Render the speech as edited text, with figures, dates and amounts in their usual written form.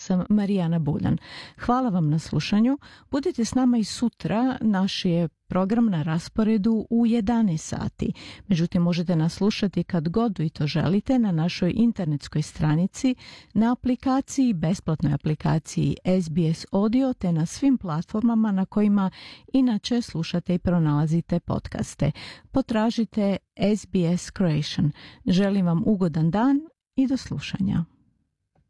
sam Marijana Buljan. Hvala vam na slušanju. Budite s nama i sutra. Naš je program na rasporedu u 11 sati. Međutim, možete nas slušati kad god vi to želite na našoj internetskoj stranici, na aplikaciji, besplatnoj aplikaciji SBS Audio, te na svim platformama na kojima inače slušate i pronalazite podcaste. Potražite SBS Creation. Želim vam ugodan dan i do slušanja.